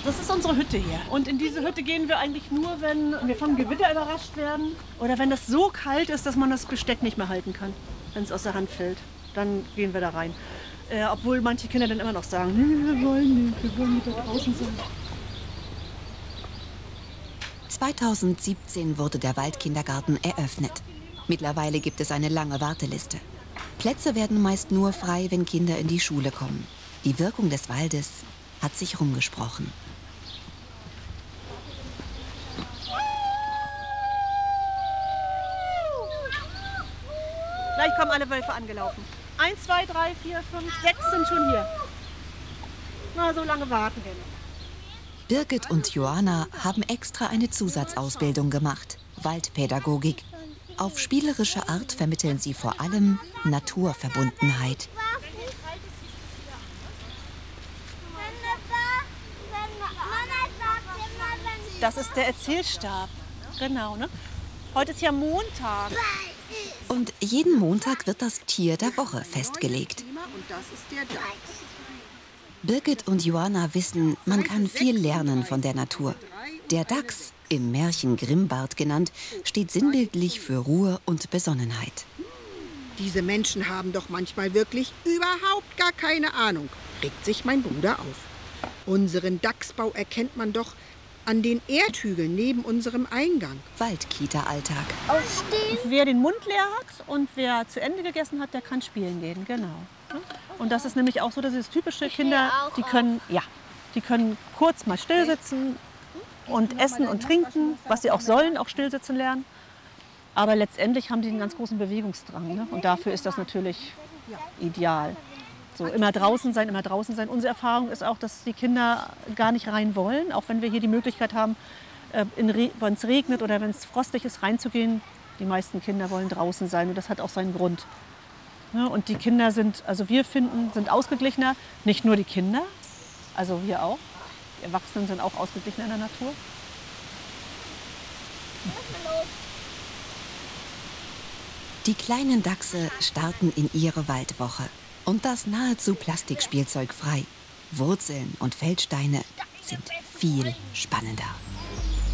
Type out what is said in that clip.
Das ist unsere Hütte hier. Und in diese Hütte gehen wir eigentlich nur, wenn wir vom Gewitter überrascht werden. Oder wenn das so kalt ist, dass man das Besteck nicht mehr halten kann, wenn es aus der Hand fällt. Dann gehen wir da rein. Obwohl manche Kinder dann immer noch sagen, nee, wir wollen nicht da draußen sein. 2017 wurde der Waldkindergarten eröffnet. Mittlerweile gibt es eine lange Warteliste. Plätze werden meist nur frei, wenn Kinder in die Schule kommen. Die Wirkung des Waldes hat sich rumgesprochen. Gleich kommen alle Wölfe angelaufen. 1, 2, 3, 4, 5, 6 sind schon hier. Na, so lange warten wir noch. Birgit und Joanna haben extra eine Zusatzausbildung gemacht, Waldpädagogik. Auf spielerische Art vermitteln sie vor allem Naturverbundenheit. Das ist der Erzählstab. Genau, ne? Heute ist ja Montag. Und jeden Montag wird das Tier der Woche festgelegt. Und das ist der Dachs. Birgit und Joanna wissen, man kann viel lernen von der Natur. Der Dachs, im Märchen Grimbart genannt, steht sinnbildlich für Ruhe und Besonnenheit. Diese Menschen haben doch manchmal wirklich überhaupt gar keine Ahnung, regt sich mein Bruder auf. Unseren Dachsbau erkennt man doch an den Erdhügeln neben unserem Eingang. Waldkita-Alltag. Wer den Mund leer hat und wer zu Ende gegessen hat, der kann spielen gehen, genau. Und das ist nämlich auch so, dass es typische Kinder, die können kurz mal still sitzen und essen und trinken, was sie auch sollen, auch still sitzen lernen. Aber letztendlich haben die einen ganz großen Bewegungsdrang, ne? Und dafür ist das natürlich ideal. So, immer draußen sein, immer draußen sein. Unsere Erfahrung ist auch, dass die Kinder gar nicht rein wollen, auch wenn wir hier die Möglichkeit haben, wenn es regnet oder wenn es frostig ist, reinzugehen. Die meisten Kinder wollen draußen sein und das hat auch seinen Grund. Ja, und die Kinder sind, also wir finden, sind ausgeglichener. Nicht nur die Kinder, also wir auch. Die Erwachsenen sind auch ausgeglichener in der Natur. Die kleinen Dachse starten in ihre Waldwoche. Und das nahezu plastikspielzeugfrei. Wurzeln und Feldsteine sind viel spannender.